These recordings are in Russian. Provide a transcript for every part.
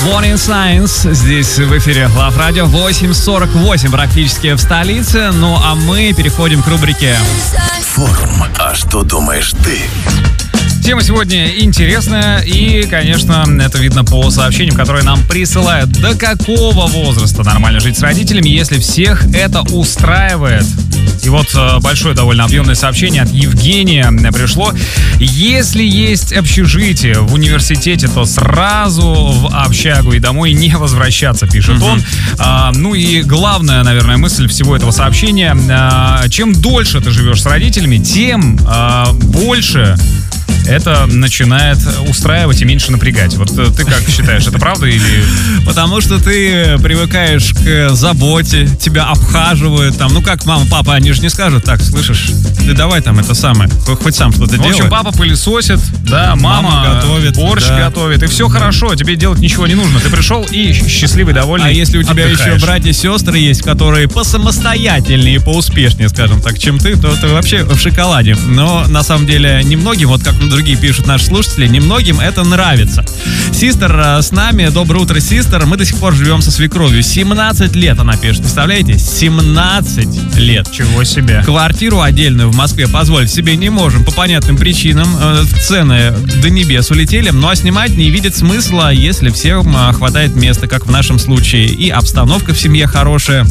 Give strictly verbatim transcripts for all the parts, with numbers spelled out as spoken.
Warning Signs здесь в эфире Love Radio. Восемь сорок восемь практически в столице. Ну а мы переходим к рубрике Форум. А что думаешь ты? Тема сегодня интересная, и, конечно, это видно по сообщениям, которые нам присылают. До какого возраста нормально жить с родителями, если всех это устраивает? И вот большое довольно объемное сообщение от Евгения пришло. Если есть общежитие в университете, то сразу в общагу и домой не возвращаться, пишет uh-huh. он. А, ну и главная, наверное, мысль всего этого сообщения. А, чем дольше ты живешь с родителями, тем а, больше это начинает устраивать и меньше напрягать. Вот ты как считаешь, это правда или... Потому что ты привыкаешь к заботе, тебя обхаживают, там, ну как мама, папа, они же не скажут, так, слышишь, ты давай там это самое, хоть сам что-то делай. В общем, папа пылесосит, да, мама, мама готовит, борщ да. готовит, и все хорошо, тебе делать ничего не нужно. Ты пришел и счастливый, довольный. А если у тебя отдыхаешь. еще братья и сестры есть, которые посамостоятельнее и поуспешнее, скажем так, чем ты, то ты вообще в шоколаде. Но на самом деле немногим, вот как другие пишут наши слушатели, немногим это нравится. Систер с нами. Доброе утро, Систер. Мы до сих пор живем со свекровью. семнадцать лет она пишет. Представляете? семнадцать лет. Чего себе. Квартиру отдельную в Москве позволить себе не можем по понятным причинам. Цены до небес улетели. Ну а снимать не видит смысла, если всем хватает места, как в нашем случае. И обстановка в семье хорошая,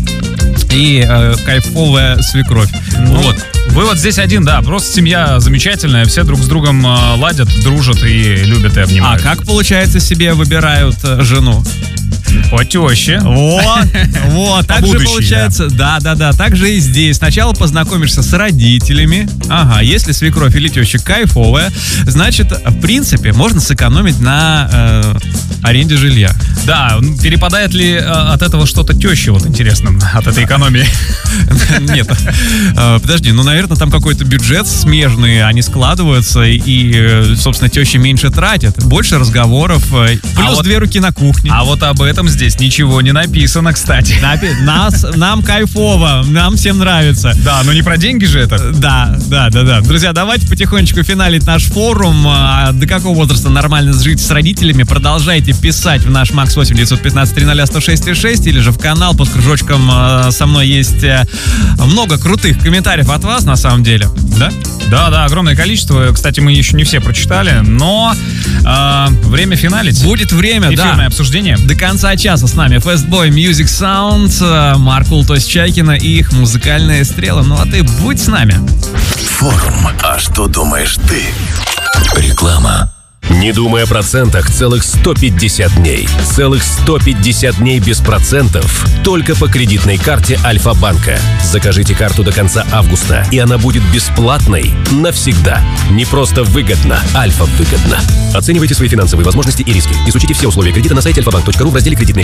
и э, кайфовая свекровь. Ну, вот. Вывод здесь один, да, просто семья замечательная, все друг с другом э, ладят, дружат и любят и обнимают. А как, получается, себе выбирают э, жену? По теще. Вот, вот, так же получается, да-да-да, так же и здесь. Сначала познакомишься с родителями, ага, если свекровь или теща кайфовая, значит, в принципе, можно сэкономить на э, аренде жилья. Да, перепадает ли э, от этого что-то теще, вот интересно, от этой экономии? Нет, подожди, ну, наверное, там какой-то бюджет смежный, они складываются, и, собственно, теща меньше тратит, больше разговоров, плюс две руки на кухне. А вот об этом здесь ничего не написано, кстати. Нас, нам кайфово, нам всем нравится. Да, но не про деньги же это. Да, да, да, да. Друзья, давайте потихонечку финалить наш форум. До какого возраста нормально жить с родителями? Продолжайте писать в наш Макс восемь девятьсот пятнадцать триста сто шесть шесть или же в канал под кружочком со мной есть много крутых комментариев от вас, на самом деле. Да? Да, да, огромное количество. Кстати, мы еще не все прочитали, но э, время финалить. Будет время, да. Эфирное обсуждение. До конца часа с нами Fastboy Music Sound, Маркул Тосчайкина и их музыкальные стрелы. Ну а ты будь с нами. Форум. А что думаешь ты? Реклама. Не думай о процентах целых сто пятьдесят дней. Целых сто пятьдесят дней без процентов только по кредитной карте Альфа-банка. Закажите карту до конца августа, и она будет бесплатной навсегда. Не просто выгодно, Альфа выгодно. Оценивайте свои финансовые возможности и риски. Изучите все условия кредита на сайте альфа банк точка ру в разделе «Кредитные